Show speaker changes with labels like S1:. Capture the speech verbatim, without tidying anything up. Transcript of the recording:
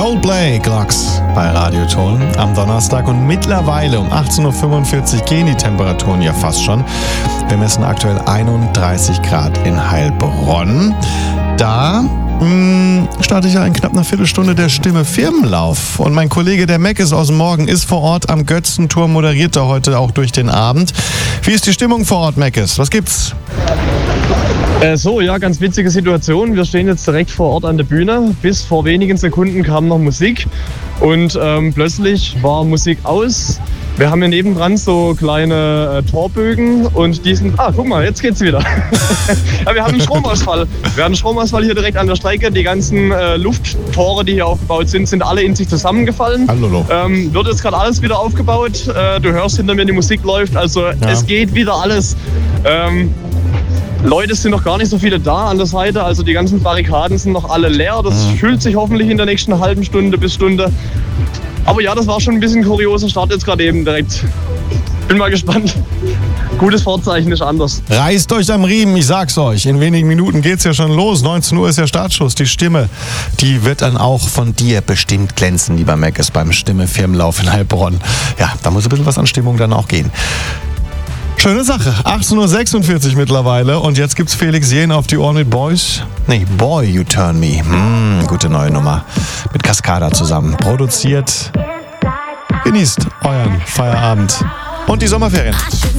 S1: Coldplay, Clocks bei Radioton am Donnerstag und mittlerweile um achtzehn Uhr fünfundvierzig gehen die Temperaturen ja fast schon. Wir messen aktuell einunddreißig Grad in Heilbronn. Da mh, starte ich ja in knapp einer Viertelstunde der Stimme Firmenlauf. Und mein Kollege der Meckes aus dem Morgen ist vor Ort am Götzenturm, moderiert er heute auch durch den Abend. Wie ist die Stimmung vor Ort, Meckes? Was gibt's?
S2: Äh, so, ja, ganz witzige Situation. Wir stehen jetzt direkt vor Ort an der Bühne. Bis vor wenigen Sekunden kam noch Musik und ähm, plötzlich war Musik aus. Wir haben hier nebendran so kleine äh, Torbögen und die sind... Ah, guck mal, jetzt geht's wieder. Ja, wir haben einen Stromausfall. Wir haben einen Stromausfall hier direkt an der Strecke. Die ganzen äh, Lufttore, die hier aufgebaut sind, sind alle in sich zusammengefallen.
S1: Hallo.
S2: Ähm, wird jetzt gerade alles wieder aufgebaut. Äh, du hörst hinter mir, die Musik läuft. Also ja. Es geht wieder alles. Ähm, Leute sind noch gar nicht so viele da an der Seite, also die ganzen Barrikaden sind noch alle leer. Das mhm. füllt sich hoffentlich in der nächsten halben Stunde bis Stunde. Aber ja, das war schon ein bisschen kurioser Start jetzt gerade eben direkt. Bin mal gespannt. Gutes Vorzeichen ist anders.
S1: Reißt euch am Riemen, ich sag's euch. In wenigen Minuten geht's ja schon los. neunzehn Uhr ist der Startschuss. Die Stimme, die wird dann auch von dir bestimmt glänzen, lieber Meckes, beim Stimme-Firmenlauf in Heilbronn. Ja, da muss ein bisschen was an Stimmung dann auch gehen. Schöne Sache. achtzehn Uhr sechsundvierzig mittlerweile und jetzt gibt's Felix Jähn auf die Ohren mit Boys. Nee, Boy You Turn Me. Hm, gute neue Nummer. Mit Cascada zusammen. Produziert. Genießt euren Feierabend und die Sommerferien.